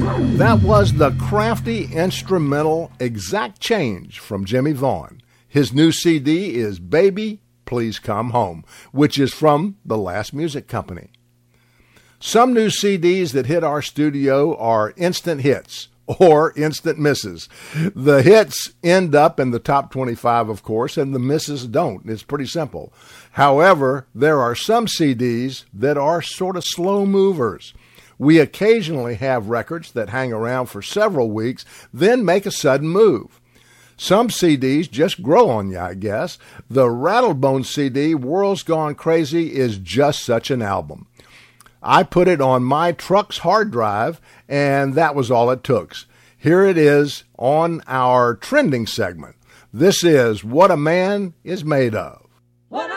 That was the crafty instrumental Exact Change from Jimmy Vaughn. His new CD is Baby, Please Come Home, which is from The Last Music Company. Some new CDs that hit our studio are instant hits or instant misses. The hits end up in the top 25, of course, and the misses don't. It's pretty simple. However, there are some CDs that are sort of slow movers. We occasionally have records that hang around for several weeks, then make a sudden move. Some CDs just grow on you, I guess. The Rattlebone CD, World's Gone Crazy, is just such an album. I put it on my truck's hard drive, and that was all it took. Here it is on our trending segment. This is What a Man is Made Of.